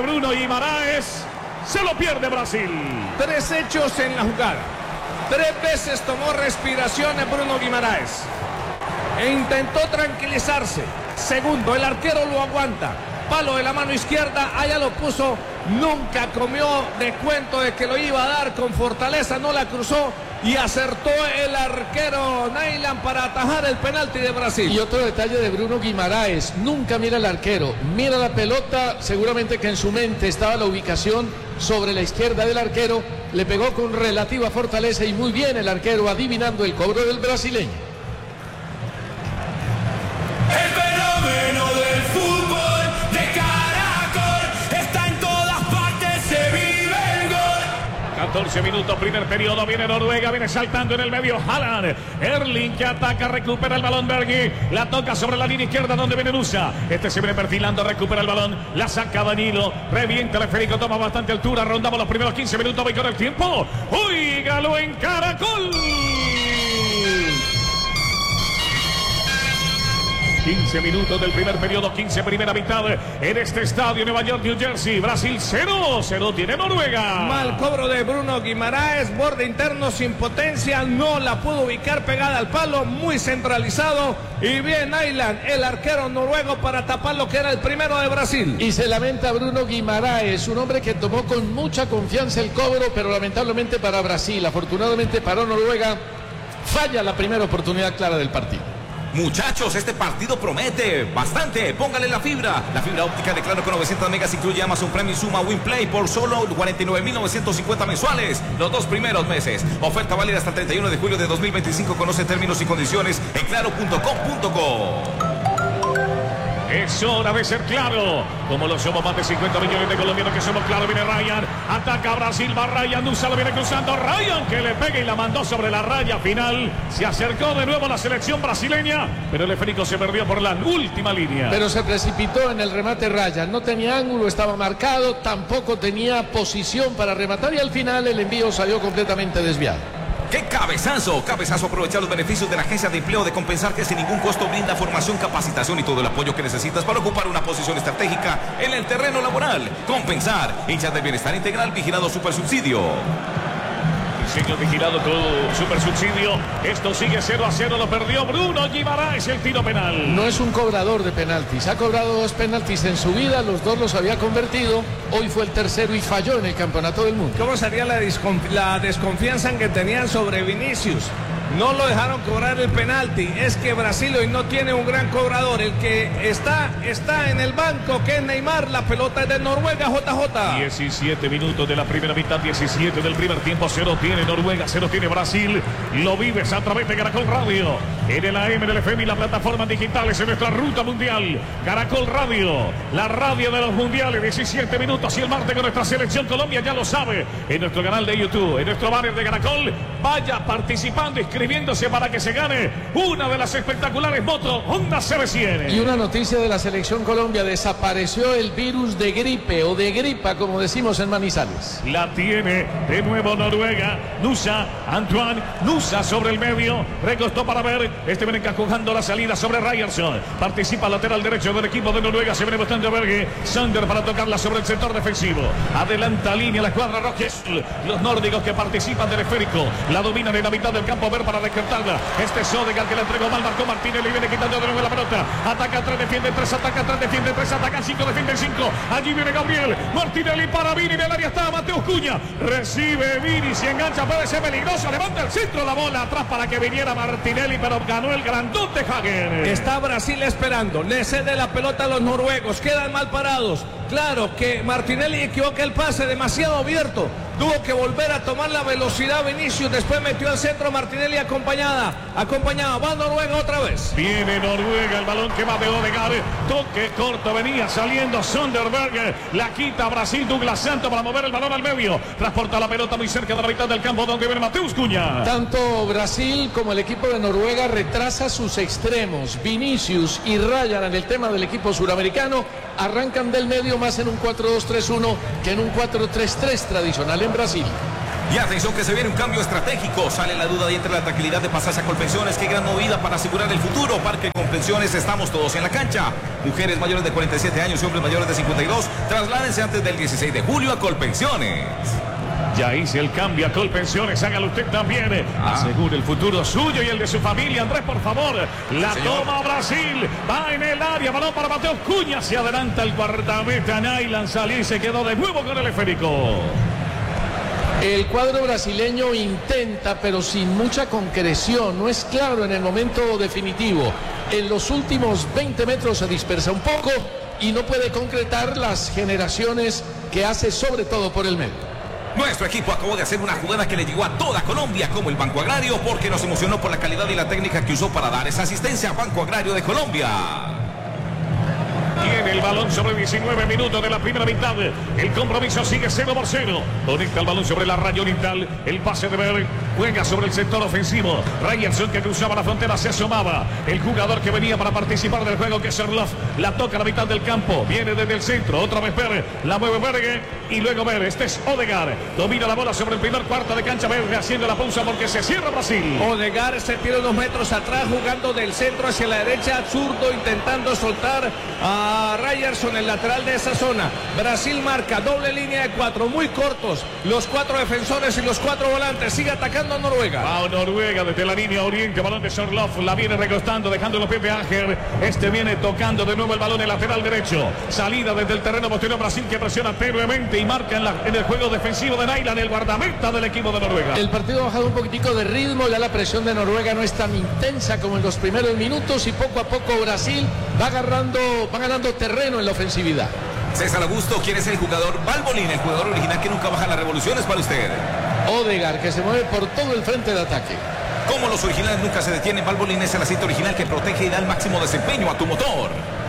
Bruno Guimaraes. Se lo pierde Brasil. 3 hechos en la jugada. 3 veces tomó respiraciones Bruno Guimaraes e intentó tranquilizarse. Segundo, el arquero lo aguanta. Palo de la mano izquierda, allá lo puso. Nunca comió de cuento de que lo iba a dar con fortaleza, no la cruzó y acertó el arquero Nayland para atajar el penalti de Brasil. Y otro detalle de Bruno Guimaraes, nunca mira al arquero, mira la pelota, seguramente que en su mente estaba la ubicación sobre la izquierda del arquero, le pegó con relativa fortaleza y muy bien el arquero adivinando el cobro del brasileño. El fenómeno del fútbol de Caracol está en todas partes, se vive el gol. 14 minutos, primer periodo, viene Noruega, viene saltando en el medio Haaland, Erling que ataca, recupera el balón Bergi, la toca sobre la línea izquierda donde viene Nusa, este se viene perfilando, recupera el balón, la saca Danilo, revienta el esférico, toma bastante altura, rondamos los primeros 15 minutos, voy con el tiempo, ¡oígalo en Caracol! 15 minutos del primer periodo, 15 primera mitad en este estadio Nueva York, New Jersey. Brasil 0-0 tiene Noruega. Mal cobro de Bruno Guimaraes, borde interno sin potencia, no la pudo ubicar pegada al palo, muy centralizado. Y bien Nayland, el arquero noruego para tapar lo que era el primero de Brasil. Y se lamenta Bruno Guimaraes, un hombre que tomó con mucha confianza el cobro, pero lamentablemente para Brasil, afortunadamente para Noruega, falla la primera oportunidad clara del partido. Muchachos, este partido promete bastante. Póngale la fibra. La fibra óptica de Claro con 900 megas incluye Amazon Prime y Suma WinPlay por solo 49.950 mensuales. Los 2 primeros meses. Oferta válida hasta el 31 de julio de 2025. Conoce términos y condiciones en claro.com.co. Es hora de ser claro. Como lo somos más de 50 millones de colombianos que somos claro. Viene Ryan. Ataca Brasil. Va Ryan. Nusa lo viene cruzando. Ryan que le pega y la mandó sobre la raya final. Se acercó de nuevo a la selección brasileña. Pero el esférico se perdió por la última línea. Pero se precipitó en el remate Ryan. No tenía ángulo, estaba marcado. Tampoco tenía posición para rematar. Y al final el envío salió completamente desviado. ¡Qué cabezazo! Cabezazo, aprovechar los beneficios de la agencia de empleo de Compensar, que sin ningún costo brinda formación, capacitación y todo el apoyo que necesitas para ocupar una posición estratégica en el terreno laboral. Compensar, hinchas del bienestar integral, vigilado Supersubsidio. Diseño vigilado con super subsidio. Esto sigue 0-0. Lo perdió Bruno Guimaraes, el tiro penal. No es un cobrador de penaltis. Ha cobrado 2 penaltis en su vida. Los 2 los había convertido. Hoy fue el tercero y falló en el campeonato del mundo. ¿Cómo sería la desconfianza que tenían sobre Vinicius? No lo dejaron cobrar el penalti. Es que Brasil hoy no tiene un gran cobrador. El que está en el banco, que es Neymar. La pelota es de Noruega, JJ. 17 minutos de la primera mitad, 17 del primer tiempo. 0 tiene Noruega, 0 tiene Brasil. Lo vives a través de Caracol Radio. En el AM, en el FM y las plataformas digitales en nuestra ruta mundial. Caracol Radio, la radio de los mundiales. 17 minutos y el martes con nuestra selección Colombia, ya lo sabe. En nuestro canal de YouTube, en nuestro banner de Caracol. Vaya participando, inscribiéndose para que se gane una de las espectaculares motos Honda CB100. Y una noticia de la selección Colombia: desapareció el virus de gripe o de gripa, como decimos en Manizales. La tiene de nuevo Noruega. Nusa, Antoine Nusa sobre el medio, recostó para ver. Este viene encajando la salida sobre Ryerson. Participa lateral derecho del equipo de Noruega. Se viene bastante Berge. Sander para tocarla sobre el sector defensivo. Adelanta línea la escuadra roja. Los nórdicos que participan del esférico la dominan en la mitad del campo. Ver para descartarla. Este es Odegaard que la entregó mal. Marcó Martínez. Le viene quitando de nuevo la pelota. Ataca 3, defiende 3. Ataca 3, defiende 3. Ataca 5, defiende 5. Allí viene Gabriel. Martinelli para Vini. En el área está Mateus Cunha. Recibe Vini. Si engancha puede ser peligroso. Levanta el centro. La bola atrás para que viniera Martinelli. Pero ganó el grandote Hagen. Está Brasil esperando. Le cede la pelota a los noruegos. Quedan mal parados. Claro que Martinelli equivoca el pase, demasiado abierto. Tuvo que volver a tomar la velocidad Vinicius. Después metió al centro Martinelli acompañada. Va Noruega otra vez. Viene Noruega, el balón que va de Odegaard. Toque corto, venía saliendo Sonderberg. La quita Brasil, Douglas Santos para mover el balón al medio. Transporta la pelota muy cerca de la mitad del campo donde viene Mateus Cunha. Tanto Brasil como el equipo de Noruega retrasa sus extremos. Vinicius y Ryan, en el tema del equipo suramericano, arrancan del medio más en un 4-2-3-1 que en un 4-3-3 tradicional en Brasil. Y atención que se viene un cambio estratégico. Sale la duda y entre la tranquilidad de pasarse a Colpensiones. Qué gran movida para asegurar el futuro. Parque Colpensiones, estamos todos en la cancha. Mujeres mayores de 47 años y hombres mayores de 52. Trasládense antes del 16 de julio a Colpensiones. Ya hice el cambio a Colpensiones, hágalo usted también. Asegure el futuro suyo y el de su familia. Andrés, por favor. La toma Brasil. Va en el área. Balón para Mateo Cunha. Se adelanta el guardameta Nailan Salí. Se quedó de nuevo con el esférico. El cuadro brasileño intenta, pero sin mucha concreción. No es claro en el momento definitivo. En los últimos 20 metros se dispersa un poco y no puede concretar las generaciones que hace, sobre todo por el medio. Nuestro equipo acabó de hacer una jugada que le llegó a toda Colombia, como el Banco Agrario, porque nos emocionó por la calidad y la técnica que usó para dar esa asistencia. Banco Agrario de Colombia. Tiene el balón sobre 19 minutos de la primera mitad. El compromiso sigue 0-0. Conecta el balón sobre la raya oriental. El pase de Ver. Juega sobre el sector ofensivo. Ryerson, que cruzaba la frontera, se asomaba. El jugador que venía para participar del juego, que es Serloff, la toca a la mitad del campo. Viene desde el centro. Otra vez Ver. La mueve Berge. Y luego Ver. Este es Odegaard. Domina la bola sobre el primer cuarto de cancha. Berge haciendo la pausa porque se cierra Brasil. Odegaard se tira unos metros atrás, jugando del centro hacia la derecha, zurdo, intentando soltar a Ryerson, el lateral de esa zona. Brasil marca doble línea de 4, muy cortos los 4 defensores y los 4 volantes. Sigue atacando a Noruega. Va Noruega desde la línea oriente. Balón de Sorloff. La viene recostando, dejando los pies de Ángel. Este viene tocando de nuevo el balón en lateral derecho. Salida desde el terreno posterior. Brasil, que presiona tenuemente y marca en el juego defensivo de Nailan, el guardameta del equipo de Noruega. El partido ha bajado un poquitico de ritmo. Ya la presión de Noruega no es tan intensa como en los primeros minutos. Y poco a poco Brasil va ganando terreno en la ofensividad. César Augusto, ¿quién es el jugador? Valbolín, el jugador original que nunca baja las revoluciones para usted. Odegaard, que se mueve por todo el frente de ataque. Como los originales nunca se detienen, Valbolín es el aceite original que protege y da el máximo desempeño a tu motor.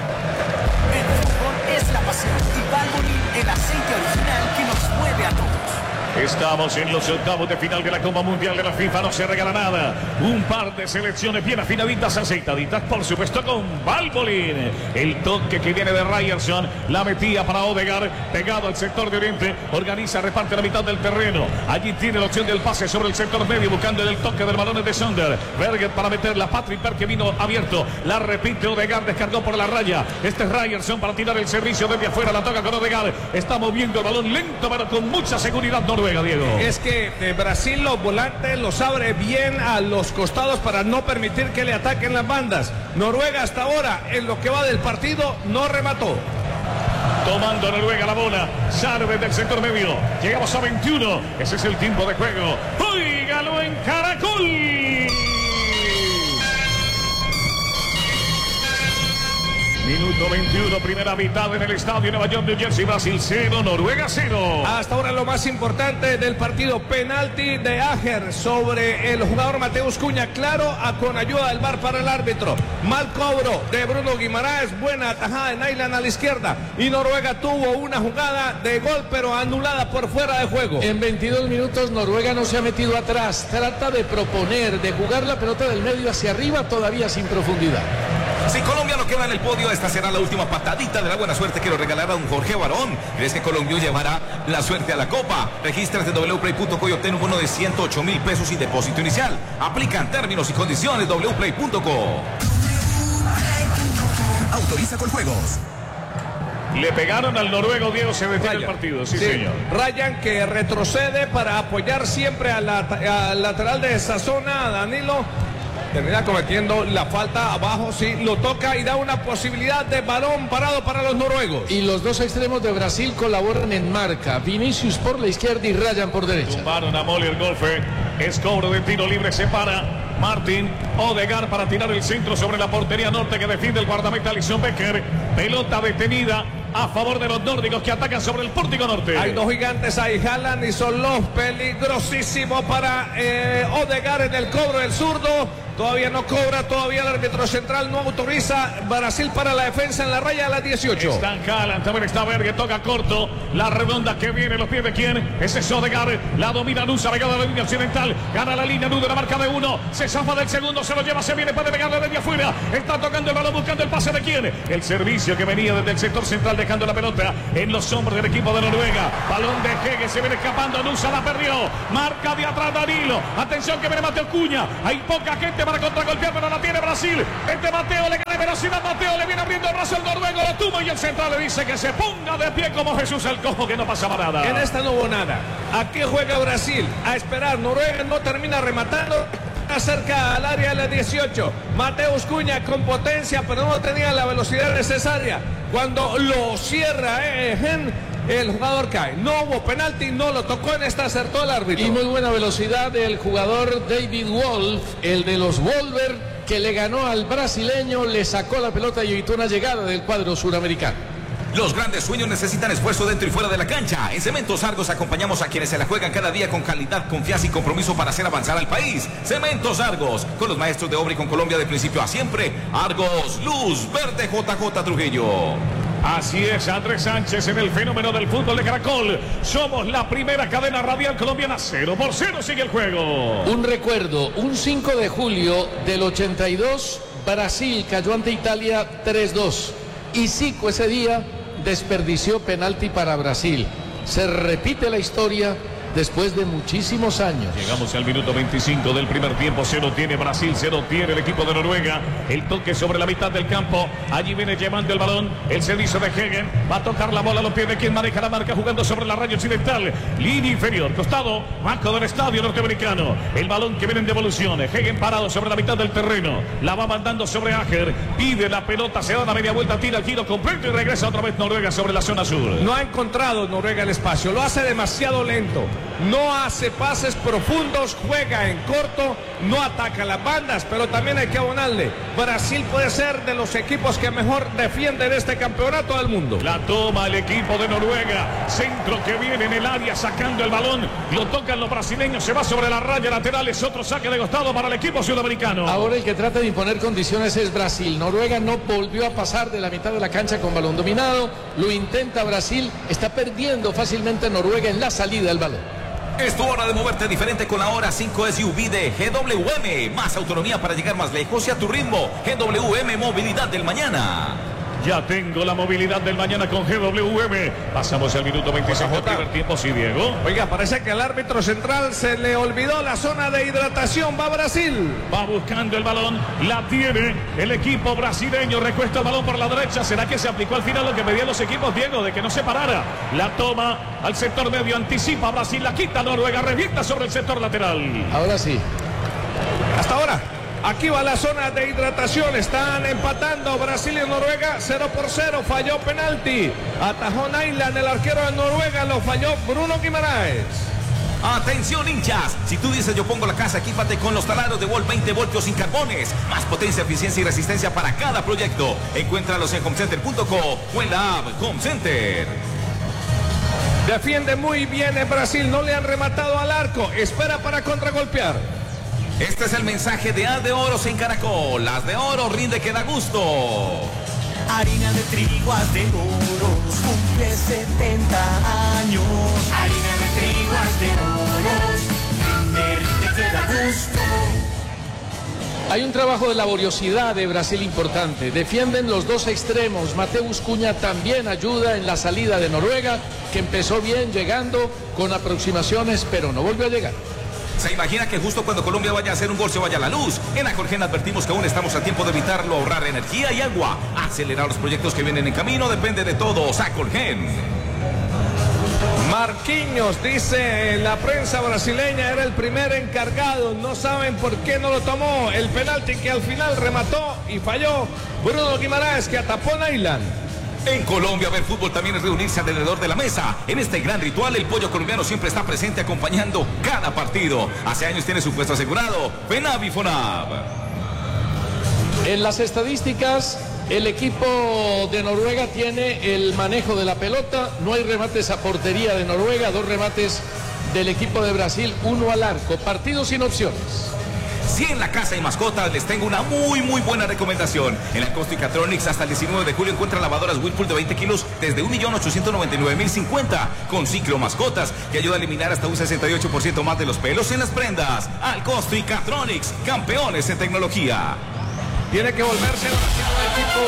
El fútbol es la pasión y Valvoline, el aceite original que nos mueve a todos. Estamos en los octavos de final de la Copa Mundial de la FIFA. No se regala nada. Un par de selecciones bien afinaditas, aceitaditas, por supuesto, con Valvoline. El toque que viene de Ryerson. La metía para Odegaard, pegado al sector de oriente. Organiza, reparte la mitad del terreno. Allí tiene la opción del pase sobre el sector medio, buscando el toque del balón de Sonder. Berger para meterla. Patrick Berg, que vino abierto. La repite Odegaard, descargó por la raya. Este es Ryerson para tirar el servicio desde afuera. La toca con Odegaard. Está moviendo el balón lento, pero con mucha seguridad Noruega. Diego. Es que Brasil los volantes los abre bien a los costados para no permitir que le ataquen las bandas. Noruega hasta ahora, en lo que va del partido, no remató. Tomando Noruega la bola, sale desde el sector medio. Llegamos a 21. Ese es el tiempo de juego. ¡Óigalo en Caracol! Minuto 21, primera mitad en el estadio Nueva York, New Jersey. Brasil 0, Noruega 0. Hasta ahora lo más importante del partido, penalti de Ager sobre el jugador Mateus Cunha, claro, con ayuda del VAR para el árbitro. Mal cobro de Bruno Guimaraes, buena atajada de Nailan a la izquierda, y Noruega tuvo una jugada de gol pero anulada por fuera de juego. En 22 minutos Noruega no se ha metido atrás, trata de proponer, de jugar la pelota del medio hacia arriba, todavía sin profundidad. Si Colombia no queda en el podio, esta será la última patadita de la buena suerte que lo regalará un Jorge Barón. ¿Crees que Colombia llevará la suerte a la Copa? Regístrate en wplay.co y obtén un bono de 108.000 pesos y depósito inicial. Aplican términos y condiciones wplay.co. Autoriza con juegos. Le pegaron al noruego, Diego, se detiene el partido. Sí, señor. Ryan, que retrocede para apoyar siempre al lateral de esa zona, a Danilo. Termina cometiendo la falta abajo, sí, lo toca y da una posibilidad de balón parado para los noruegos. Y los dos extremos de Brasil colaboran en marca. Vinicius por la izquierda y Ryan por derecha. Tumbaron a Molly el golfe. Es cobro de tiro libre, se para Martin Odegaard para tirar el centro sobre la portería norte que defiende el guardameta Alisson Becker. Pelota detenida a favor de los nórdicos que atacan sobre el pórtico norte. Hay dos gigantes ahí, Haaland y Solov, peligrosísimo para Odegaard en el cobro del zurdo. Todavía no cobra, todavía el árbitro central no autoriza. Brasil para la defensa en la raya a las 18. Está Haaland, también está Berge, toca corto. La redonda que viene, los pies de quién. Ese es Odegaard, la domina Nusa, pegada a la línea occidental. Gana la línea, Nudo, la marca de 1. Se zafa del segundo, se lo lleva, se viene, puede pegarle desde afuera. Está tocando el balón, buscando el pase de quién. El servicio que venía desde el sector central, dejando la pelota en los hombros del equipo de Noruega. Balón de Hege, se viene escapando, Nusa la perdió. Marca de atrás Danilo. Atención que viene Mateo Cunha. Hay poca gente para contragolpear, pero la tiene Brasil. Mateo le gana velocidad. Mateo le viene abriendo el brazo al noruego, lo tuvo y el central le dice que se ponga de pie como Jesús el cojo, que no pasaba nada. En esta no hubo nada. Aquí juega Brasil. A esperar. Noruega no termina rematando. Acerca al área de las 18. Mateus Cunha con potencia, pero no tenía la velocidad necesaria. Cuando lo cierra el jugador cae. No hubo penalti, no lo tocó, en esta acertó el árbitro. Y muy buena velocidad del jugador David Wolf, el de los Wolver, que le ganó al brasileño, le sacó la pelota y evitó una llegada del cuadro suramericano. Los grandes sueños necesitan esfuerzo dentro y fuera de la cancha. En Cementos Argos acompañamos a quienes se la juegan cada día con calidad, confianza y compromiso para hacer avanzar al país. Cementos Argos, con los maestros de obra y con Colombia de principio a siempre. Argos, luz verde, JJ Trujillo. Así es, Andrés Sánchez en el fenómeno del fútbol de Caracol. Somos la primera cadena radial colombiana. 0-0 sigue el juego. Un recuerdo, un 5 de julio del 82, Brasil cayó ante Italia 3-2. Y Zico ese día desperdició penalti para Brasil. Se repite la historia después de muchísimos años. Llegamos al minuto 25 del primer tiempo. 0 tiene Brasil, 0 tiene el equipo de Noruega. El toque sobre la mitad del campo. Allí viene llevando el balón el servicio de Hegen. Va a tocar la bola a los pies de quien maneja la marca, jugando sobre la raya occidental. Línea inferior, costado bajo del estadio norteamericano. El balón que viene en devolución. Hegen parado sobre la mitad del terreno. La va mandando sobre Ager. Pide la pelota, se da una media vuelta, tira el giro completo y regresa otra vez Noruega sobre la zona sur. No ha encontrado Noruega el espacio. Lo hace demasiado lento. No hace pases profundos, juega en corto, no ataca las bandas, pero también hay que abonarle. Brasil puede ser de los equipos que mejor defienden este campeonato del mundo. La toma el equipo de Noruega. Centro que viene en el área sacando el balón. Lo tocan los brasileños, se va sobre la raya lateral. Es otro saque de costado para el equipo sudamericano. Ahora el que trata de imponer condiciones es Brasil. Noruega no volvió a pasar de la mitad de la cancha con balón dominado. Lo intenta Brasil. Está perdiendo fácilmente Noruega en la salida del balón. Es tu hora de moverte diferente con la hora 5 SUV de GWM. Más autonomía para llegar más lejos y a tu ritmo. GWM Movilidad del Mañana. Ya tengo la movilidad del mañana con GWM. Pasamos al minuto 25 del primer tiempo, sí, Diego. Oiga, parece que al árbitro central se le olvidó la zona de hidratación. Va Brasil. Va buscando el balón. La tiene el equipo brasileño. Recuesta el balón por la derecha. ¿Será que se aplicó al final lo que pedían los equipos, Diego? De que no se parara. La toma al sector medio. Anticipa Brasil. La quita Noruega. Revienta sobre el sector lateral. Ahora sí. Hasta ahora. Aquí va la zona de hidratación. Están empatando Brasil y Noruega 0-0. Falló penalti. Atajó Nyland, el arquero de Noruega. Lo falló Bruno Guimaraes. Atención hinchas, si tú dices yo pongo la casa, equípate con los taladros de Volt 20 voltios sin carbones. Más potencia, eficiencia y resistencia para cada proyecto. Encuéntralos en homecenter.co o en la app Home Center. Defiende muy bien en Brasil. No le han rematado al arco. Espera para contragolpear. Este es el mensaje de Haz de Oros en Caracol. Haz de Oro rinde que da gusto. Harina de trigo, haz de oros, cumple 70 años. Harina de trigo, haz de oros, rinde que da gusto. Hay un trabajo de laboriosidad de Brasil importante. Defienden los dos extremos. Mateus Cunha también ayuda en la salida de Noruega, que empezó bien llegando con aproximaciones, pero no volvió a llegar. ¿Se imagina que justo cuando Colombia vaya a hacer un gol se vaya la luz? En Acolgen advertimos que aún estamos a tiempo de evitarlo, ahorrar energía y agua. Acelerar los proyectos que vienen en camino depende de todos. Acolgen. Marquinhos, dice la prensa brasileña, era el primer encargado. No saben por qué no lo tomó. El penalti que al final remató y falló Bruno Guimaraes, que atapó Nyland. En Colombia ver fútbol también es reunirse alrededor de la mesa. En este gran ritual el pollo colombiano siempre está presente acompañando cada partido. Hace años tiene su puesto asegurado. FENAB y FONAB. En las estadísticas, el equipo de Noruega tiene el manejo de la pelota. No hay remates a portería de Noruega, 2 remates del equipo de Brasil, 1 al arco. Partido sin opciones. Si en la casa hay mascotas, les tengo una muy buena recomendación. En la Costo y Catronics hasta el 19 de julio encuentran lavadoras Whirlpool de 20 kilos desde 1.899.050 con ciclo mascotas que ayuda a eliminar hasta un 68% más de los pelos en las prendas. Al Costo y Catronics, campeones en tecnología. Tiene que volverse el equipo.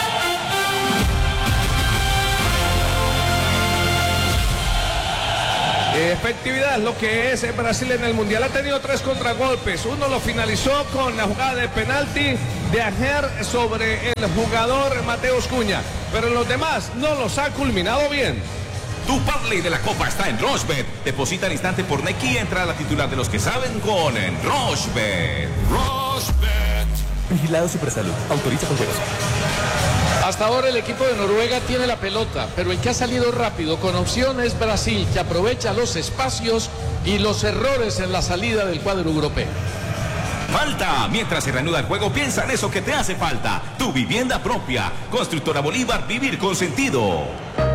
Efectividad, lo que es Brasil en el Mundial. Ha tenido 3 contragolpes. Uno lo finalizó con la jugada de penalti de Ajer sobre el jugador Mateus Cunha. Pero en los demás no los ha culminado bien. Tu parlay de la Copa está en Rochebet. Deposita al instante por Nequi y entra a la titular de los que saben con Rochebet. Rochebet. Vigilado Supersalud. Autoriza con juegos. Hasta ahora el equipo de Noruega tiene la pelota, pero el que ha salido rápido con opción es Brasil, que aprovecha los espacios y los errores en la salida del cuadro europeo. Falta. Mientras se reanuda el juego, piensa en eso que te hace falta. Tu vivienda propia. Constructora Bolívar, vivir con sentido.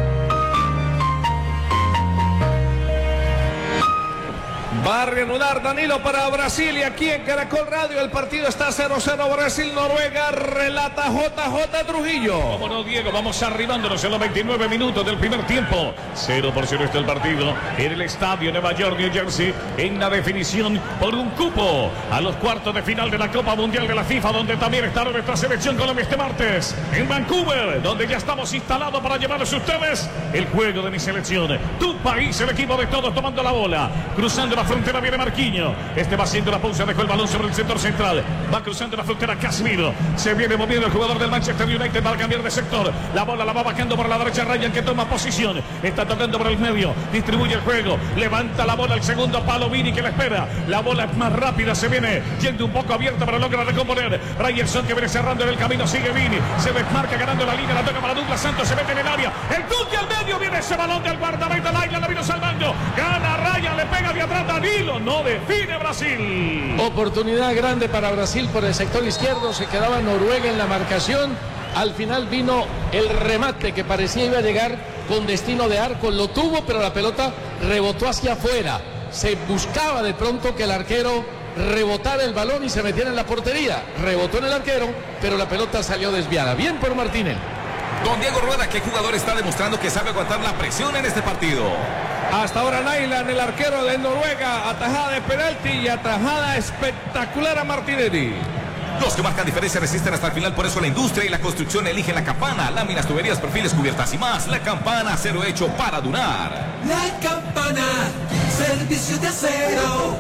Va a reanudar Danilo para Brasil y aquí en Caracol Radio el partido está 0-0 Brasil-Noruega, relata JJ Trujillo. Vámonos, Diego, vamos arribándonos en los 29 minutos del primer tiempo. 0-0 está el partido en el estadio Nueva York, New Jersey, en la definición por un cupo a los cuartos de final de la Copa Mundial de la FIFA, donde también está nuestra selección Colombia este martes en Vancouver, donde ya estamos instalados para llevarles a ustedes el juego de mi selección. Tu país, el equipo de todos tomando la bola, cruzando la frontera viene Marquinhos. Este va haciendo la pausa, dejó el balón sobre el sector central. Va cruzando la frontera Casemiro. Se viene moviendo el jugador del Manchester United para cambiar de sector. La bola la va bajando por la derecha Ryan, que toma posición. Está tocando por el medio. Distribuye el juego. Levanta la bola al segundo palo. Vini que la espera. La bola es más rápida. Se viene yendo un poco abierta, pero logra recomponer. Ryerson que viene cerrando en el camino. Sigue Vini. Se desmarca ganando la línea. La toca para Douglas Santos. Se mete en el área. El toque al medio. Viene ese balón del guardameta. Laila la vino salvando. Gana Ryan. Le pega de atrás Danilo. No define Brasil. Oportunidad grande para Brasil por el sector izquierdo. Se quedaba Noruega en la marcación. Al final vino el remate que parecía iba a llegar con destino de arco. Lo tuvo, pero la pelota rebotó hacia afuera. Se buscaba de pronto que el arquero rebotara el balón y se metiera en la portería. Rebotó en el arquero, pero la pelota salió desviada. Bien por Martínez. Don Diego Rueda, ¿qué jugador está demostrando que sabe aguantar la presión en este partido? Hasta ahora Nailan, el arquero de Noruega, atajada de penalti y atajada espectacular a Martinelli. Los que marcan diferencia resisten hasta el final, por eso la industria y la construcción eligen la Campana. Láminas, tuberías, perfiles, cubiertas y más. La Campana, acero hecho para durar. La Campana, servicio de acero.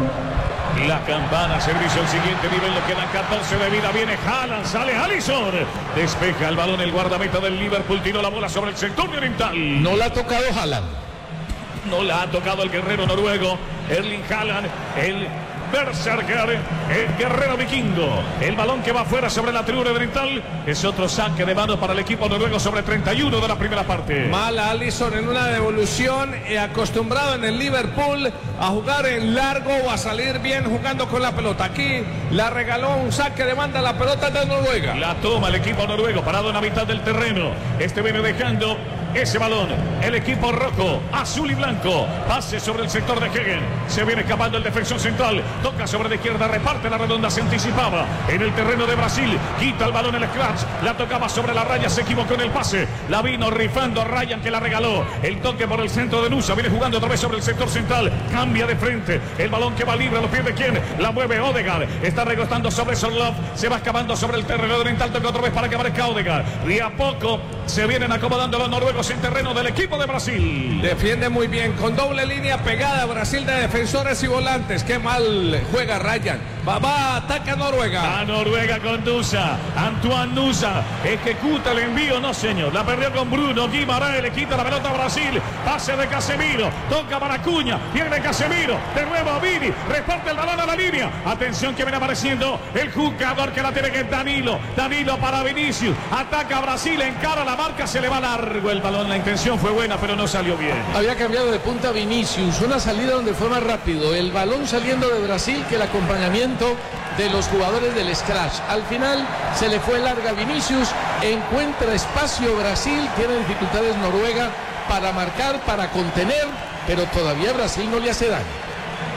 La Campana, servicio al siguiente nivel, le quedan 14 de vida, viene Haaland, sale Alisson, despeja el balón el guardameta del Liverpool, tiró la bola sobre el sector oriental. No la ha tocado Haaland. No la ha tocado el guerrero noruego, Erling Haaland, el Berserker, el guerrero vikingo. El balón que va afuera sobre la tribuna oriental es otro saque de manos para el equipo noruego sobre 31 de la primera parte. Mala Alisson en una devolución, acostumbrado en el Liverpool a jugar en largo o a salir bien jugando con la pelota. Aquí la regaló un saque de banda, la pelota de Noruega. La toma el equipo noruego, parado en la mitad del terreno. Este viene dejando ese balón, el equipo rojo, azul y blanco. Pase sobre el sector de Hegen. Se viene escapando el defensor central. Toca sobre la izquierda, reparte la redonda, se anticipaba en el terreno de Brasil. Quita el balón el scratch. La tocaba sobre la raya, se equivocó en el pase. La vino rifando a Ryan, que la regaló. El toque por el centro de Nusa. Viene jugando otra vez sobre el sector central. Cambia de frente. El balón que va libre a los pies de quién. La mueve Odegaard. Está recostando sobre Sorloth. Se va excavando sobre el terreno oriental. Toca otra vez para que aparezca Odegaard. Y a poco se vienen acomodando los noruegos en terreno del equipo de Brasil. Defiende muy bien, con doble línea pegada Brasil de defensores y volantes. Qué mal juega Ryan. Va, ataca Noruega. A Noruega con Nusa. Antoine Nusa ejecuta el envío. No, señor. La perdió con Bruno Guimaraes. Le quita la pelota a Brasil. Pase de Casemiro. Toca para Cunha. Pierde Casemiro. De nuevo a Vini. Reparte el balón a la línea. Atención que viene apareciendo el jugador que la tiene, que es Danilo. Danilo para Vinicius. Ataca a Brasil. Encara la marca. Se le va largo el balón. La intención fue buena, pero no salió bien. Había cambiado de punta Vinicius. Una salida donde fue más rápido. El balón saliendo de Brasil que el acompañamiento de los jugadores del scratch. Al final se le fue larga a Vinicius. Encuentra espacio Brasil. Tiene dificultades Noruega para marcar, para contener, pero todavía Brasil no le hace daño.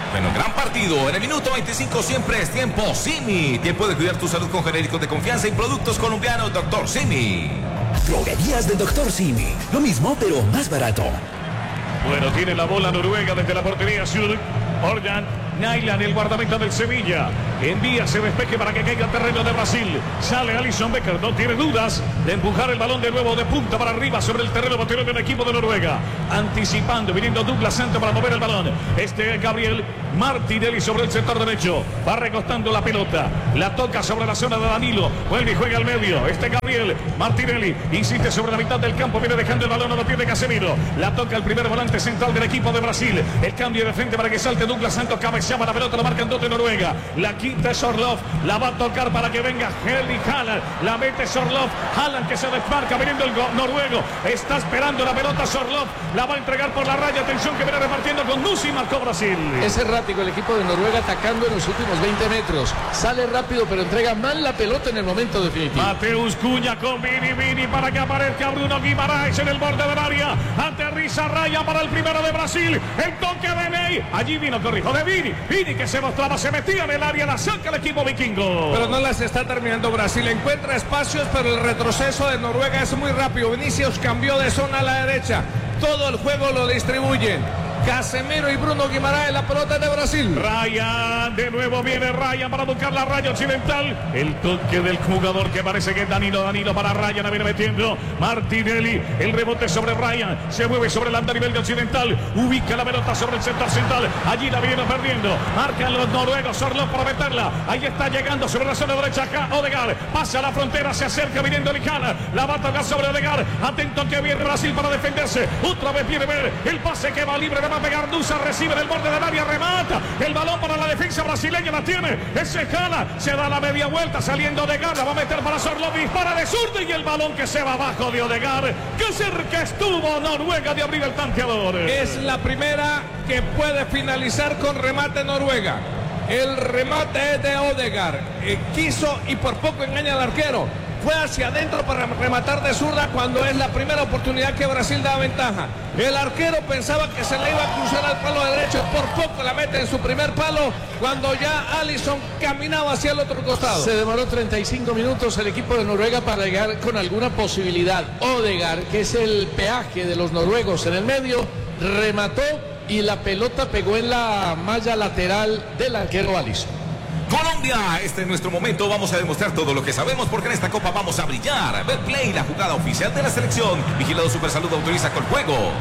Bueno, gran partido. En el minuto 25 siempre es tiempo Simi. Tiempo de cuidar tu salud con genéricos de confianza y productos colombianos Dr. Simi. Droguerías de Dr. Simi. Lo mismo, pero más barato. Bueno, tiene la bola Noruega desde la portería sur. Orjan Nyland, el guardameta del Sevilla. Envía ese despeje para que caiga al terreno de Brasil. Sale Alisson Becker, no tiene dudas de empujar el balón de nuevo de punta para arriba sobre el terreno posterior del equipo de Noruega. Anticipando, viniendo Douglas Santos para mover el balón. Gabriel Martinelli sobre el sector derecho. Va recostando la pelota. La toca sobre la zona de Danilo. Vuelve y juega al medio. Gabriel Martinelli insiste sobre la mitad del campo. Viene dejando el balón a los pies de Casemiro. La toca el primer volante central del equipo de Brasil. El cambio de frente para que salte Douglas Santos. Cabeceaba la pelota, lo marcan dos de Noruega. La quinta es Orlov. La va a tocar para que venga Erling Haaland. La mete Orlov. Haaland que se desmarca viniendo el noruego. Está esperando la pelota Orlov. La va a entregar por la raya. Atención que viene repartiendo con Nusi. Marcó Brasil. Es errático el equipo de Noruega atacando en los últimos 20 metros. Sale rápido pero entrega mal la pelota en el momento definitivo. Mateus Cunha con Vini para que aparezca Bruno Guimaraes en el borde del área. Aterriza Raya para el primero de Brasil. El toque de Ney. Allí vino, corrijo, de Vini que se mostraba, se metía en el área. La saca el equipo vikingo. Pero no las está terminando Brasil. Encuentra espacios, pero el retroceso de Noruega es muy rápido. Vinicius cambió de zona a la derecha. Todo el juego lo distribuyen Casemiro y Bruno Guimaraes. La pelota de Brasil. Ryan, de nuevo viene Ryan para buscar la raya occidental. El toque del jugador que parece que es Danilo para Ryan, la viene metiendo Martinelli. El rebote sobre Ryan, se mueve sobre el andarivel de occidental. Ubica la pelota sobre el sector central. Allí la viene perdiendo. Marcan los noruegos. Orlov para meterla. Ahí está llegando sobre la zona derecha acá Odegaard. Pasa la frontera, se acerca viniendo Lijana. La va a tocar sobre Odegaard. Atento que viene Brasil para defenderse. Otra vez viene ver el pase que va libre. Va a pegar Nusa, recibe del borde del área, remata el balón para la defensa brasileña, la tiene ese Haaland, se da la media vuelta saliendo Odegaard, la va a meter para Orlov, dispara de zurda y el balón que se va abajo de Odegaard. Qué cerca estuvo Noruega de abrir el tanteador. Es la primera que puede finalizar con remate Noruega. El remate es de Odegaard. Quiso y por poco engaña al arquero. Fue hacia adentro para rematar de zurda cuando es la primera oportunidad que Brasil da ventaja. El arquero pensaba que se le iba a cruzar al palo derecho, por poco la mete en su primer palo cuando ya Alisson caminaba hacia el otro costado. Se demoró 35 minutos el equipo de Noruega para llegar con alguna posibilidad. Odegaard, que es el peaje de los noruegos en el medio, remató y la pelota pegó en la malla lateral del arquero Alisson. Colombia, este es nuestro momento, vamos a demostrar todo lo que sabemos porque en esta copa vamos a brillar. Betplay, la jugada oficial de la selección. Vigilado Supersalud, autoriza con juegos.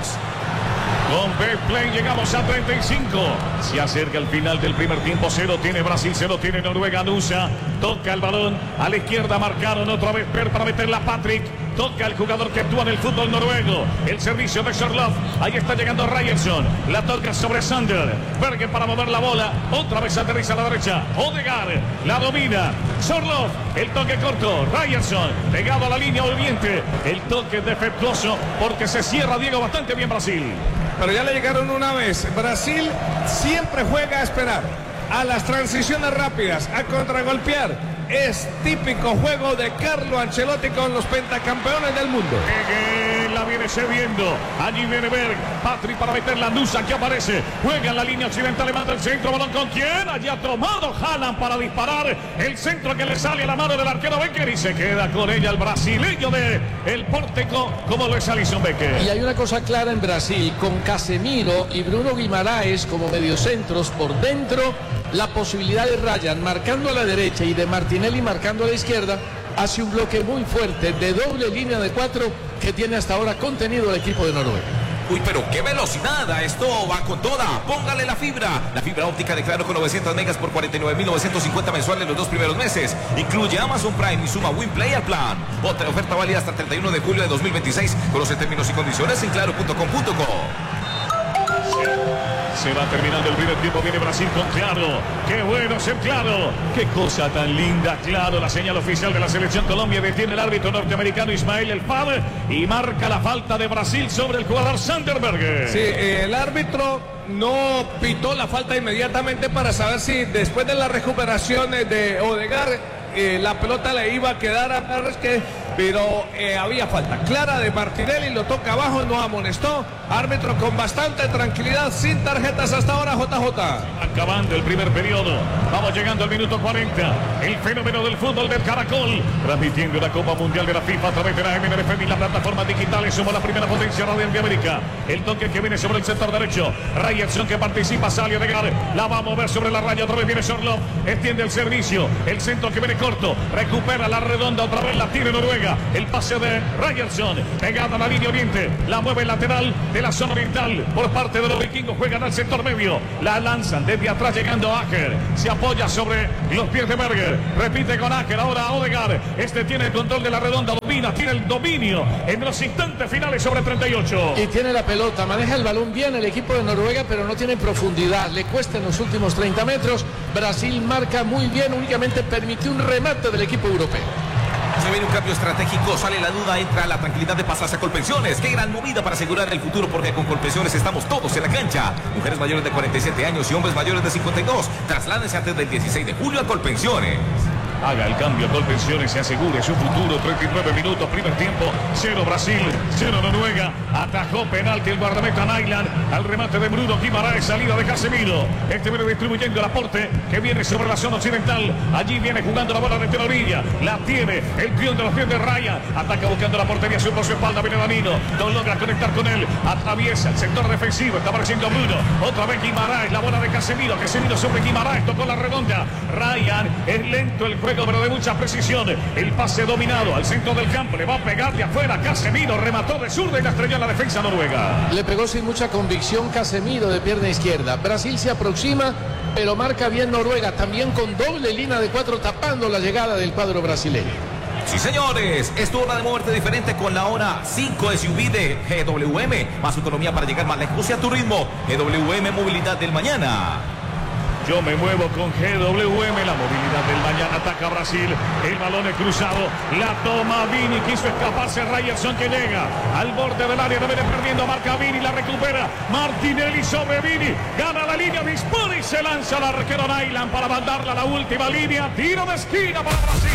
Con Betplay llegamos a 35. Se acerca el final del primer tiempo. 0 tiene Brasil, 0 tiene Noruega. Nusa toca el balón a la izquierda. Marcaron otra vez para meterla Patrick. Toca el jugador que actúa en el fútbol noruego. El servicio de Orlov. Ahí está llegando Ryerson. La toca sobre Sander. Bergen para mover la bola. Otra vez aterriza a la derecha. Odegaard la domina. Orlov. El toque corto. Ryerson pegado a la línea volviente. El toque defectuoso porque se cierra Diego bastante bien Brasil. Pero ya le llegaron una vez. Brasil siempre juega a esperar, a las transiciones rápidas, a contragolpear. Es típico juego de Carlo Ancelotti con los pentacampeones del mundo. La viene cediendo. Allí viene Berg. Patrick para meter la Nusa que aparece. Juega en la línea occidental. Le manda el centro. Balón con quién. Allí ha tomado Haaland para disparar. El centro que le sale a la mano del arquero Becker. Y se queda con ella el brasileño de el Pórtico, como lo es Alisson Becker. Y hay una cosa clara en Brasil. Con Casemiro y Bruno Guimaraes como mediocentros por dentro. La posibilidad de Ryan marcando a la derecha y de Martinelli marcando a la izquierda hace un bloque muy fuerte de doble línea de 4 que tiene hasta ahora contenido el equipo de Noruega. Uy, pero qué velocidad, esto va con toda. Póngale la fibra óptica de Claro con 900 megas por 49.950 mensuales los 2 primeros meses. Incluye Amazon Prime y suma WinPlay al plan. Otra oferta válida hasta el 31 de julio de 2026. Conoce términos y condiciones en claro.com.co. Se va terminando el primer tiempo, viene Brasil con Claro. Qué bueno ser Claro. Qué cosa tan linda, Claro. La señal oficial de la selección Colombia. Detiene el árbitro norteamericano Ismael El Fad y marca la falta de Brasil sobre el jugador Sanderberg. Sí, el árbitro no pitó la falta inmediatamente para saber si después de las recuperaciones de Odegaard la pelota le iba a quedar a Rasque, pero había falta clara de Martinelli, lo toca abajo, no amonestó. Árbitro con bastante tranquilidad, sin tarjetas hasta ahora, JJ. Acabando el primer periodo, vamos llegando al minuto 40. El fenómeno del fútbol del Caracol, transmitiendo la Copa Mundial de la FIFA a través de la MNFM y las plataformas digitales. Somos la primera potencia radial de América. El toque que viene sobre el sector derecho. Ryerson que participa, sale a negar. La va a mover sobre la raya. Otra vez viene Sorlov. Extiende el servicio. El centro que viene corto. Recupera la redonda. Otra vez la tiene Noruega. El pase de Ryerson. Pegada a la línea oriente. La mueve el lateral de la zona oriental. Por parte de los vikingos. Juegan al sector medio. La lanzan desde atrás llegando a Aker. Se apoya sobre los pies de Berger. Repite con Aker. Ahora Odegaard. Este tiene el control de la redonda. Domina. Tiene el dominio en los instantes finales sobre 38. Y tiene la pelota. Maneja el balón bien el equipo de Noruega, pero no tiene profundidad. Le cuesta en los últimos 30 metros. Brasil marca muy bien. Únicamente permitió un remate del equipo europeo. Se viene un cambio estratégico, sale la duda, entra la tranquilidad de pasarse a Colpensiones. Qué gran movida para asegurar el futuro, porque con Colpensiones estamos todos en la cancha. Mujeres mayores de 47 años y hombres mayores de 52. Trasládense antes del 16 de julio a Colpensiones. Haga el cambio a Colpensiones, se asegure su futuro. 39 minutos, primer tiempo. 0 Brasil, 0 Noruega. Atajó penalti el guardameta Nyland. Al remate de Bruno Guimaraes, salida de Casemiro. Este viene distribuyendo el aporte que viene sobre la zona occidental. Allí viene jugando la bola de orilla. La tiene el trión de los pies de Raya. Ataca buscando la portería por su espalda. Viene Danilo. No logra conectar con él. Atraviesa el sector defensivo. Está apareciendo Bruno. Otra vez Guimaraes. La bola de Casemiro. Casemiro sobre Guimaraes. Tocó la redonda. Ryan es lento el juego, pero de mucha precisión. El pase dominado al centro del campo. Le va a pegar de afuera. Casemiro remató de zurda y la estrelló en la defensa noruega. Le pegó sin mucha convicción Casemiro de pierna izquierda. Brasil se aproxima, pero marca bien Noruega. También con doble línea de 4 tapando la llegada del cuadro brasileño. Sí, señores, es tu hora de moverte diferente con la hora 5 SUV de GWM. Más autonomía para llegar más lejos y a tu ritmo. GWM Movilidad del Mañana. Yo me muevo con GWM, la movilidad del mañana. Ataca Brasil, el balón es cruzado, la toma Vini, quiso escaparse Ryerson que llega al borde del área, no viene perdiendo, marca Vini, la recupera Martinelli sobre Vini, gana la línea, dispone y se lanza al arquero Nyland para mandarla a la última línea, tiro de esquina para Brasil.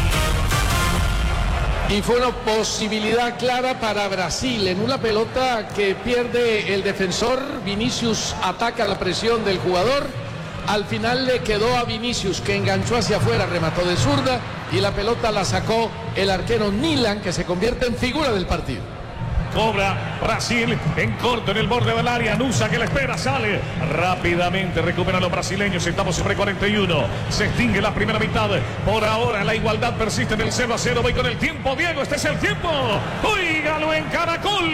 Y fue una posibilidad clara para Brasil en una pelota que pierde el defensor. Vinicius ataca la presión del jugador. Al final le quedó a Vinicius, que enganchó hacia afuera, remató de zurda y la pelota la sacó el arquero Nyland, que se convierte en figura del partido. Cobra Brasil en corto en el borde del área. Nusa que la espera, sale rápidamente, recuperan los brasileños. Estamos sobre 41. Se extingue la primera mitad. Por ahora la igualdad persiste en el 0-0. Voy con el tiempo, Diego. Este es el tiempo. Óigalo en Caracol.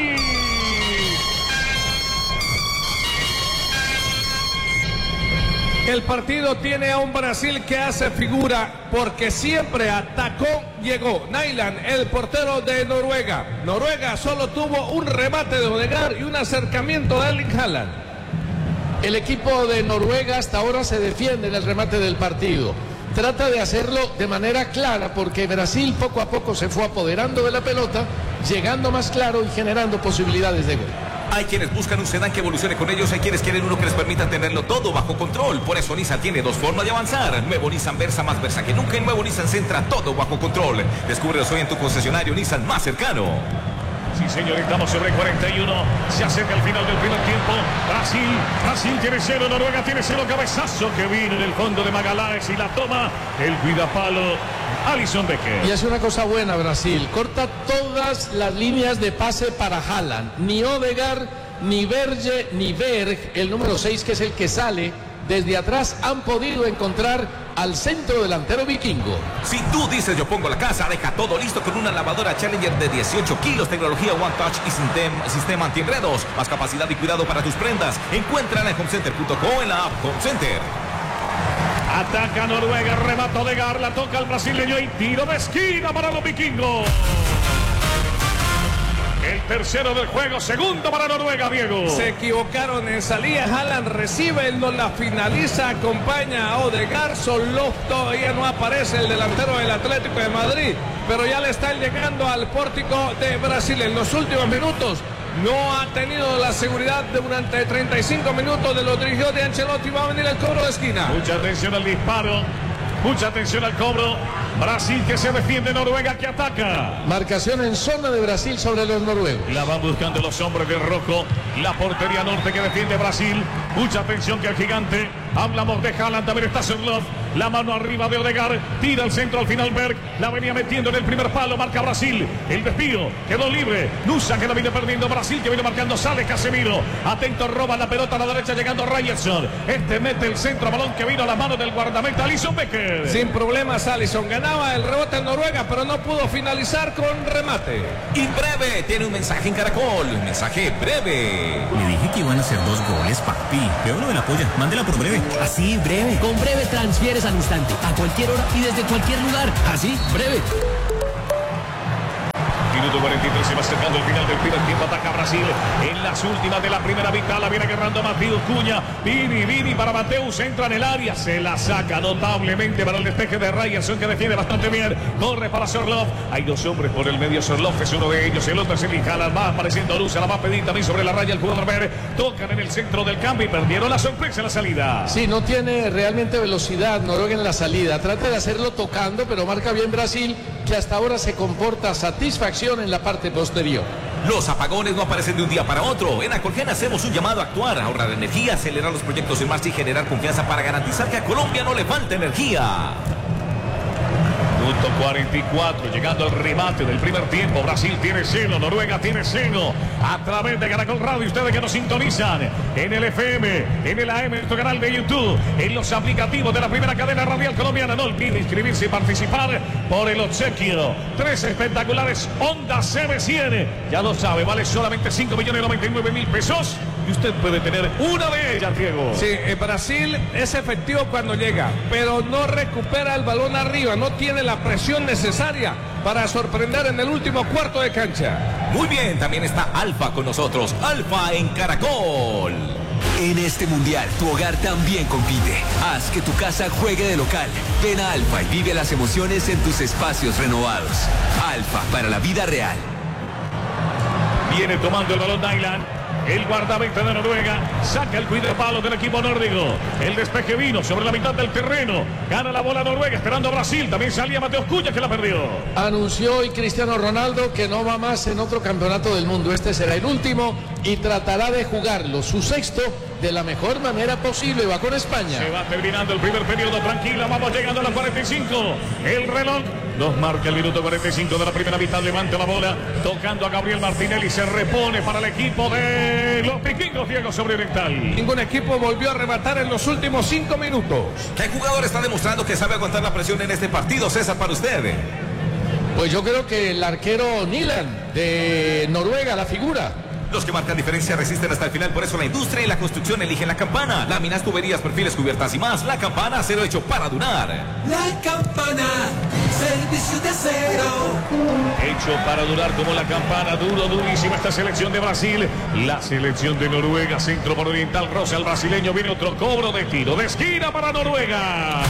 El partido tiene a un Brasil que hace figura porque siempre atacó, llegó. Nyland, el portero de Noruega. Noruega solo tuvo un remate de Odegaard y un acercamiento de Erling Haaland. El equipo de Noruega hasta ahora se defiende en el remate del partido. Trata de hacerlo de manera clara porque Brasil poco a poco se fue apoderando de la pelota, llegando más claro y generando posibilidades de gol. Hay quienes buscan un sedán que evolucione con ellos, hay quienes quieren uno que les permita tenerlo todo bajo control. Por eso Nissan tiene dos formas de avanzar. Nuevo Nissan Versa, más Versa que nunca. Y nuevo Nissan Sentra, todo bajo control. Descúbrelos hoy en tu concesionario Nissan más cercano. Sí, señor, estamos sobre 41. Se acerca el final del primer tiempo. Brasil tiene 0, Noruega tiene 0. Cabezazo que viene en el fondo de Magaláes y la toma el cuidapalo Alisson Becker. Y hace una cosa buena Brasil, corta todas las líneas de pase para Haaland. Ni Odegaard, ni Berge, ni Berg, el número 6 que es el que sale desde atrás, han podido encontrar al centro delantero vikingo. Si tú dices yo pongo la casa, deja todo listo con una lavadora Challenger de 18 kilos, tecnología One Touch y sistema antienredos, más capacidad y cuidado para tus prendas. Encuéntrala en homecenter.co, en la app Home Center. Ataca Noruega, remata Odegaard, la toca el brasileño y tiro de esquina para los vikingos. El tercero del juego, segundo para Noruega, Diego. Se equivocaron en salida, Haaland recibe, no la finaliza, acompaña a Odegaard, Sorloth todavía no aparece, el delantero del Atlético de Madrid, pero ya le están llegando al pórtico de Brasil en los últimos minutos. No ha tenido la seguridad durante 35 minutos de lo dirigió de Ancelotti. Va a venir el cobro de esquina. Mucha atención al disparo. Mucha atención al cobro. Brasil que se defiende, Noruega que ataca. Marcación en zona de Brasil sobre los noruegos. La van buscando los hombres de rojo. La portería norte que defiende Brasil. Mucha atención que el gigante. Hablamos de Haaland, también está Sørloth. La mano arriba de Odegaard. Tira el centro al final Berg. La venía metiendo en el primer palo. Marca Brasil. El desvío quedó libre. Nusa que la viene perdiendo. Brasil que viene marcando. Sale Casemiro. Atento, roba la pelota a la derecha llegando Ryerson. Este mete el centro. Balón que vino a la mano del guardameta Alisson Becker. Sin problemas Alisson. Ganaba el rebote en Noruega, pero no pudo finalizar con remate. Y breve, tiene un mensaje en Caracol. Un mensaje breve. Le dije que iban a hacer 2 goles, papi. Veo lo de la polla. Mándela por breve. Así, breve. Con breve transfieres al instante, a cualquier hora y desde cualquier lugar. Así, breve. Minuto 43, se va acercando el final del primer tiempo. Ataca Brasil en las últimas de la primera mitad. La viene agarrando Mateus Cunha. Vini para Mateus. Entra en el área. Se la saca notablemente para el despeje de Ryerson, que defiende bastante bien. Corre para Sørloth. Hay 2 hombres por el medio. Sørloth es uno de ellos. El otro es el Haaland. Va apareciendo Luz. La va a pedir también sobre la raya el jugador verde. Tocan en el centro del campo y perdieron la sorpresa en la salida. Sí, no tiene realmente velocidad Noruega en la salida. Trata de hacerlo tocando, pero marca bien Brasil, que hasta ahora se comporta satisfacción en la parte posterior. Los apagones no aparecen de un día para otro. En Acolgen hacemos un llamado a actuar, ahorrar energía, acelerar los proyectos en marcha y generar confianza para garantizar que a Colombia no le falte energía. Minuto 44, llegando al remate del primer tiempo. Brasil tiene 0, Noruega tiene 0. A través de Caracol Radio, ustedes que nos sintonizan en el FM, en el AM, en nuestro canal de YouTube, en los aplicativos de la primera cadena radial colombiana. No olvide inscribirse y participar por el obsequio. 3 espectaculares Honda CB100. Ya lo sabe, vale solamente 5.099.000 pesos. Y usted puede tener una de ellas, Diego. Sí, Brasil es efectivo cuando llega, pero no recupera el balón arriba, no tiene la presión necesaria para sorprender en el último cuarto de cancha. Muy bien, también está Alfa con nosotros. Alfa en Caracol. En este mundial, tu hogar también compite. Haz que tu casa juegue de local. Ven a Alfa y vive las emociones en tus espacios renovados. Alfa, para la vida real. Viene tomando el balón Nyland. El guardameta de Noruega saca el cuidado de palo del equipo nórdico. El despeje vino sobre la mitad del terreno. Gana la bola Noruega esperando a Brasil. También salía Mateus Cunha, que la perdió. Anunció hoy Cristiano Ronaldo que no va más en otro campeonato del mundo. Este será el último y tratará de jugarlo, su 6º, de la mejor manera posible. Va con España. Se va terminando el primer periodo, tranquila, vamos llegando a los 45. El reloj nos marca el minuto 45 de la primera mitad. Levanta la bola, tocando a Gabriel Martinelli. Se repone para el equipo de los vikingos, Diego, sobre Oriental. Ningún equipo volvió a rematar en los últimos 5 minutos. ¿Qué jugador está demostrando que sabe aguantar la presión en este partido, César, para usted? Pues yo creo que el arquero Nyland de Noruega, la figura. Los que marcan diferencia resisten hasta el final, por eso la industria y la construcción eligen la Campana. Láminas, tuberías, perfiles, cubiertas y más. La Campana, acero hecho para durar. La Campana, servicio de acero. Hecho para durar como la Campana, duro, durísima esta selección de Brasil. La selección de Noruega, centro por Oriental, roza al brasileño. Viene otro cobro de tiro de esquina para Noruega.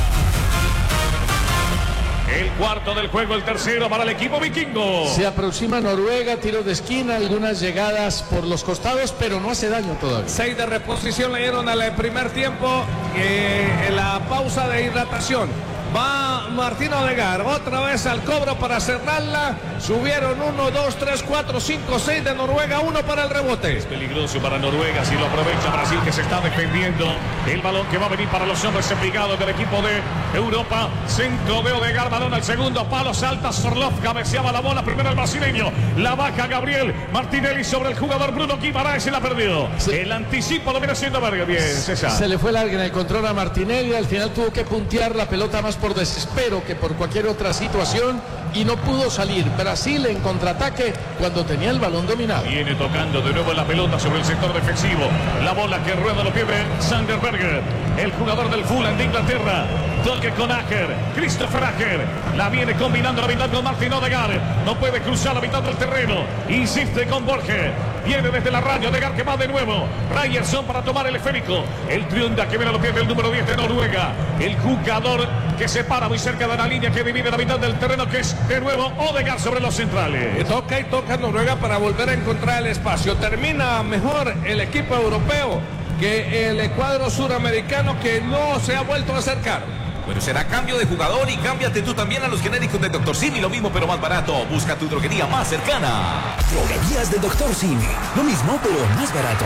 El cuarto del juego, el tercero para el equipo vikingo. Se aproxima Noruega, tiro de esquina, algunas llegadas por los costados, pero no hace daño todavía. 6 de reposición le dieron al primer tiempo en la pausa de hidratación. Va Martín Odegaard, otra vez al cobro para cerrarla. Subieron 1, 2, 3, 4, 5, 6 de Noruega, 1 para el rebote. Es peligroso para Noruega si lo aprovecha Brasil, que se está defendiendo. El balón que va a venir para los hombres embriagados del equipo de Europa. Centro de Odegaard, balón al segundo palo, salta Sørloth, cabeceaba la bola, primero el brasileño. La baja Gabriel Martinelli sobre el jugador Bruno Guimaraes, se la perdió. El anticipo lo viene haciendo Vargas. Bien, César. Se le fue larga en el control a Martinelli, al final tuvo que puntear la pelota más por desespero que por cualquier otra situación y no pudo salir. Brasil en contraataque cuando tenía el balón dominado. Viene tocando de nuevo la pelota sobre el sector defensivo. La bola que rueda lo pierde Sander Berge, el jugador del Fulham de Inglaterra. Toque con Ajer, Christopher Ajer. La viene combinando la mitad con Martin Odegaard. No puede cruzar la mitad del terreno. Insiste con Borges. Viene desde la raya Odegaard, que va de nuevo. Ryerson para tomar el esférico. El triunda que viene a lo pierde el número 10 de Noruega. El jugador que se para muy cerca de la línea que divide la mitad del terreno, que es de nuevo Odegaard sobre los centrales. Toca y toca Noruega para volver a encontrar el espacio. Termina mejor el equipo europeo que el cuadro suramericano, que no se ha vuelto a acercar. Bueno, será cambio de jugador y cámbiate tú también a los genéricos de Dr. Simi, lo mismo pero más barato. Busca tu droguería más cercana. Droguerías de Dr. Simi, lo mismo pero más barato.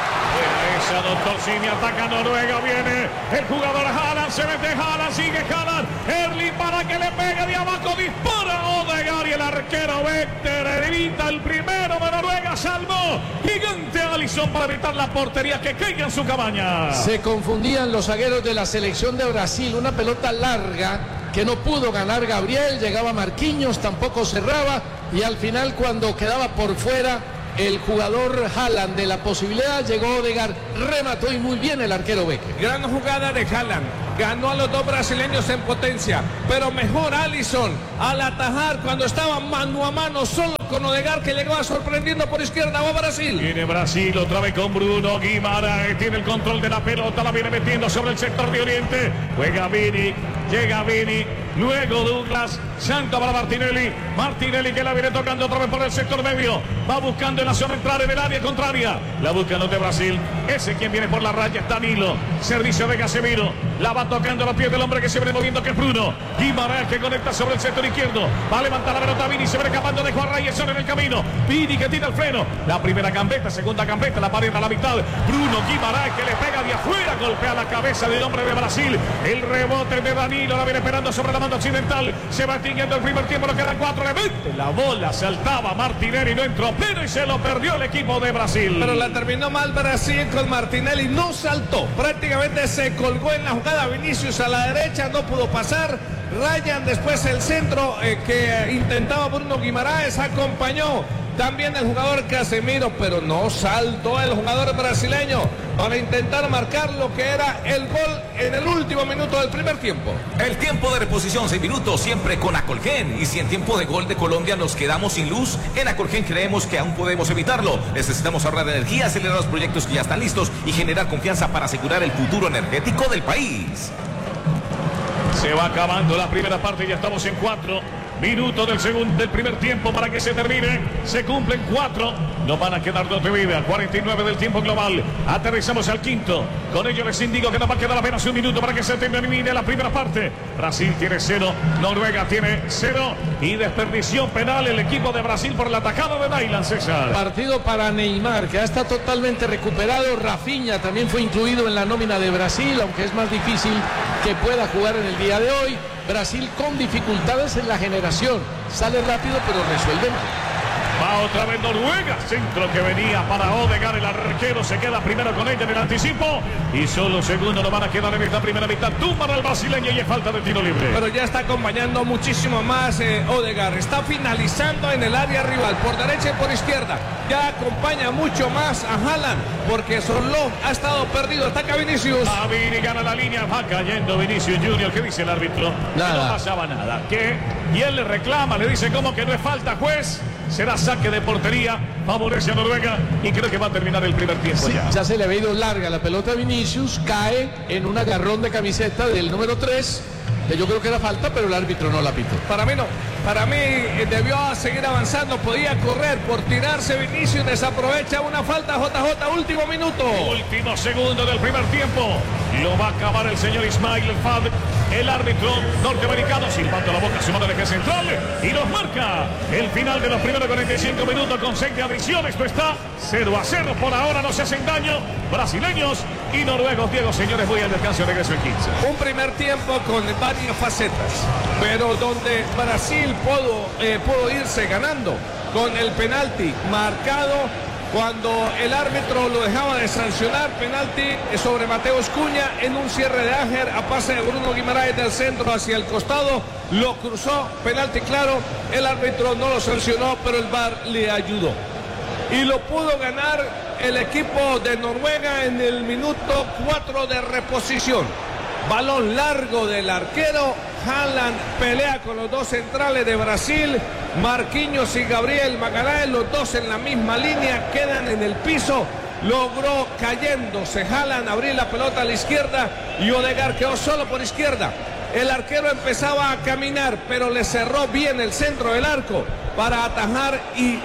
Esa Dr. Simi ataca Noruega, viene el jugador Haaland, se mete Haaland, sigue Haaland, Erling para que le pegue de abajo, dispara Odegaard y el arquero Wechter evita el primero de Noruega, salvó gigante Alisson para evitar la portería que caiga en su cabaña. Se confundían los zagueros de la selección de Brasil, una pelota larga que no pudo ganar Gabriel, llegaba Marquinhos, tampoco cerraba y al final cuando quedaba por fuera el jugador Haaland de la posibilidad, llegó Odegaard, remató y muy bien el arquero Becker. Gran jugada de Haaland, ganó a los dos brasileños en potencia, pero mejor Alisson al atajar cuando estaba mano a mano solo con Odegaard, que llegaba sorprendiendo por izquierda. Va Brasil. Viene Brasil otra vez con Bruno Guimaraes, tiene el control de la pelota, la viene metiendo sobre el sector de Oriente, juega Vini, llega Vini, luego Douglas, Santo para Martinelli, Martinelli que la viene tocando otra vez por el sector medio, va buscando en la zona entrar en el área contraria, la buscan los de Brasil, ese quien viene por la raya es Danilo, servicio de Casemiro, la va tocando a los pies del hombre que se viene moviendo, que es Bruno Guimaraes, que conecta sobre el sector izquierdo, va a levantar la pelota Vini, se viene escapando de Juan Reyes en el camino, Vini que tira el freno, la primera gambeta, segunda gambeta, la pared a la mitad, Bruno Guimaraes que le pega de afuera, golpea la cabeza del hombre de Brasil, el rebote de Danilo, la viene esperando sobre la banda occidental, se va extinguiendo el primer tiempo, nos quedan 4, le mete la bola, saltaba Martinelli, no entró, pero y se lo perdió el equipo de Brasil. Pero la terminó mal Brasil con Martinelli, no saltó, prácticamente se colgó en la jugada, Vinicius a la derecha, no pudo pasar, Ryan después el centro que intentaba Bruno Guimaraes, acompañó también el jugador Casemiro, pero no saltó el jugador brasileño para intentar marcar lo que era el gol en el último minuto del primer tiempo. El tiempo de reposición 6 minutos, siempre con Acolgen. Y si en tiempo de gol de Colombia nos quedamos sin luz, en Acolgen creemos que aún podemos evitarlo. Necesitamos ahorrar energía, acelerar los proyectos que ya están listos y generar confianza para asegurar el futuro energético del país. Se va acabando la primera parte y ya estamos en 4 minutos del primer tiempo para que se termine. Se cumplen 4. Nos van a quedar 2 de vida. 49 del tiempo global. Aterrizamos al quinto. Con ello les indico que nos va a quedar apenas 1 minuto para que se termine la primera parte. Brasil tiene 0. Noruega tiene 0. Y desperdició penal el equipo de Brasil por la atacada de Dylan, César. Partido para Neymar, que ya está totalmente recuperado. Rafinha también fue incluido en la nómina de Brasil, aunque es más difícil que pueda jugar en el día de hoy. Brasil con dificultades en la generación. Sale rápido, pero resuelve mal. Va otra vez Noruega, centro que venía para Odegaard, el arquero se queda primero con ella en el anticipo y solo segundo lo van a quedar en esta primera mitad. Tumban al brasileño y es falta de tiro libre. Pero ya está acompañando muchísimo más Odegaard, está finalizando en el área rival, por derecha y por izquierda, ya acompaña mucho más a Haaland, porque Sorloth ha estado perdido, ataca Vinicius. A Vini gana la línea, va cayendo Vinicius Junior, ¿qué dice el árbitro? Nada. No pasaba nada, ¿qué? Y él le reclama, le dice ¿cómo que no es falta, juez? Será saque de portería, favorece a Noruega y creo que va a terminar el primer tiempo. Sí, ya se le había ido larga la pelota a Vinicius, cae en un agarrón de camiseta del número 3, que yo creo que era falta, pero el árbitro no la pitó. Para mí no, para mí debió seguir avanzando, podía correr por tirarse Vinicius, desaprovecha una falta JJ, último minuto. Último segundo del primer tiempo, lo va a acabar el señor Ismail El Fad, el árbitro norteamericano, silbando la boca a su mano de eje central y nos marca el final de los primeros 45 minutos con 6 de adición. Esto está 0-0 por ahora, no se hacen daño brasileños y noruegos. Diego, señores, voy al descanso, regreso en 15. Un primer tiempo con varias facetas, pero donde Brasil pudo irse ganando con el penalti marcado cuando el árbitro lo dejaba de sancionar, penalti sobre Mateus Cunha en un cierre de Áger a pase de Bruno Guimaraes del centro hacia el costado, lo cruzó, penalti claro, el árbitro no lo sancionó, pero el VAR le ayudó y lo pudo ganar el equipo de Noruega en el minuto 4 de reposición. Balón largo del arquero, Haaland pelea con los dos centrales de Brasil, Marquinhos y Gabriel Magalhães, los dos en la misma línea, quedan en el piso, logró cayéndose Haaland abrir la pelota a la izquierda y Odegaard quedó solo por izquierda. El arquero empezaba a caminar, pero le cerró bien el centro del arco para atajar y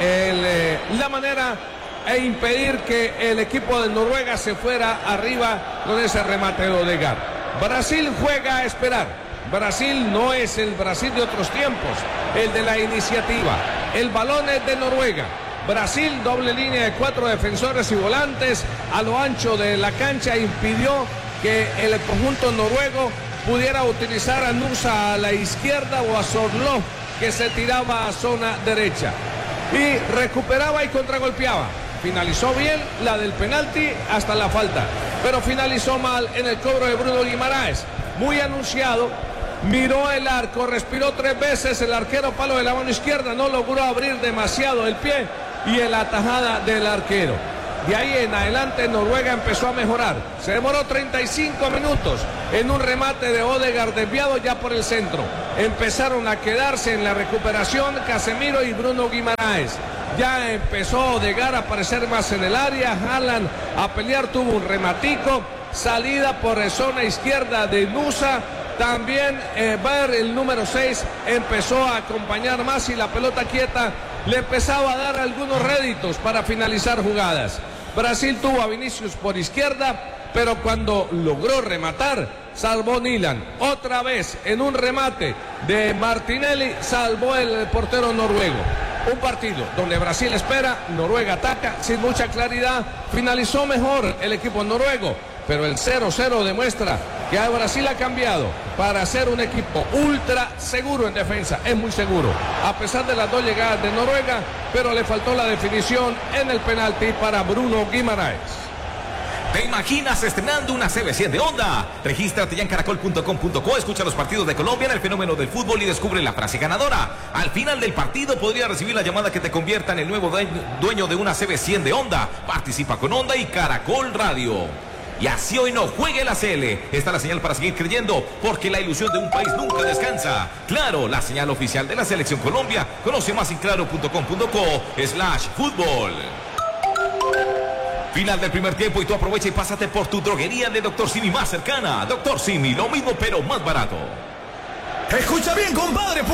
la manera e impedir que el equipo de Noruega se fuera arriba con ese remate de Odegaard. Brasil juega a esperar. Brasil no es el Brasil de otros tiempos, el de la iniciativa. El balón es de Noruega. Brasil, doble línea de 4 defensores y volantes a lo ancho de la cancha, impidió que el conjunto noruego pudiera utilizar a Nusa a la izquierda o a Sorloth, que se tiraba a zona derecha. Y recuperaba y contragolpeaba. Finalizó bien la del penalti hasta la falta, pero finalizó mal en el cobro de Bruno Guimaraes. Muy anunciado, miró el arco, respiró 3 veces el arquero, palo de la mano izquierda, no logró abrir demasiado el pie y en la tajada del arquero. De ahí en adelante Noruega empezó a mejorar. Se demoró 35 minutos en un remate de Odegaard desviado ya por el centro. Empezaron a quedarse en la recuperación Casemiro y Bruno Guimaraes. Ya empezó Odegaard a aparecer más en el área. Haaland a pelear, tuvo un rematico. Salida por zona izquierda de Nusa. También Ver, el número 6, empezó a acompañar más y la pelota quieta le empezaba a dar algunos réditos para finalizar jugadas. Brasil tuvo a Vinicius por izquierda, pero cuando logró rematar, salvó Nyland. Otra vez en un remate de Martinelli, salvó el portero noruego. Un partido donde Brasil espera, Noruega ataca sin mucha claridad. Finalizó mejor el equipo noruego, pero el 0-0 demuestra que a Brasil ha cambiado para ser un equipo ultra seguro en defensa. Es muy seguro, a pesar de las 2 llegadas de Noruega, pero le faltó la definición en el penalti para Bruno Guimaraes. ¿Te imaginas estrenando una CB100 de Honda? Regístrate ya en caracol.com.co, escucha los partidos de Colombia en el fenómeno del fútbol y descubre la frase ganadora. Al final del partido podría recibir la llamada que te convierta en el nuevo dueño de una CB100 de Honda. Participa con Honda y Caracol Radio. Y así hoy no juegue la CL. Esta es la señal para seguir creyendo, porque la ilusión de un país nunca descansa. Claro, la señal oficial de la Selección Colombia. Conoce más en claro.com.co/fútbol. Final del primer tiempo y tú aprovecha y pásate por tu droguería de Dr. Simi más cercana. Dr. Simi, lo mismo pero más barato. Escucha bien, compadre.